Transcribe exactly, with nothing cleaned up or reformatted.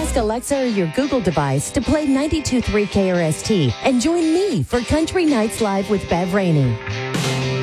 Ask Alexa or your Google device to play ninety-two point three K R S T and join me for Country Nights Live with Bev Rainey.